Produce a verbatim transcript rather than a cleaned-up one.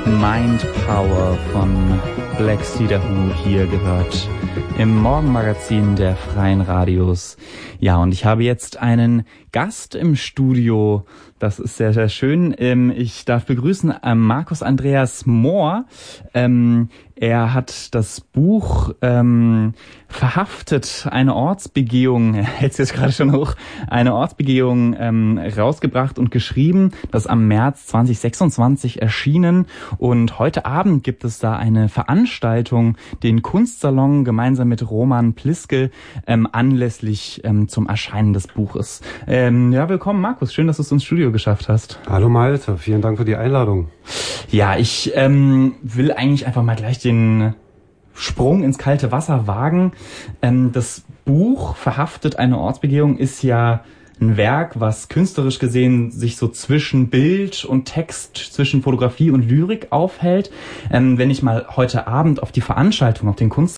Mind Power von Black Cedar Who hier gehört im Morgenmagazin der Freien Radios. Ja, und ich habe jetzt einen Gast im Studio. Das ist sehr, sehr schön. Ich darf begrüßen Markus Andreas Mohr. Er hat das Buch ähm, Verhaftet, eine Ortsbegehung, er hält es jetzt gerade schon hoch, eine Ortsbegehung ähm, rausgebracht und geschrieben. Das ist am März zwanzig sechsundzwanzig erschienen. Und heute Abend gibt es da eine Veranstaltung, den Kunstsalon, gemeinsam mit Roman Pliske, ähm, anlässlich ähm, zum Erscheinen des Buches. Ähm, ja, willkommen Markus, schön, dass du es ins Studio geschafft hast. Hallo Malte, vielen Dank für die Einladung. Ja, ich ähm, will eigentlich einfach mal gleich den Sprung ins kalte Wasser wagen. Ähm, das Buch Verhaftet, eine Ortsbegehung ist ja ein Werk, was künstlerisch gesehen sich so zwischen Bild und Text, zwischen Fotografie und Lyrik aufhält. Ähm, wenn ich mal heute Abend auf die Veranstaltung, auf den Kunstsalon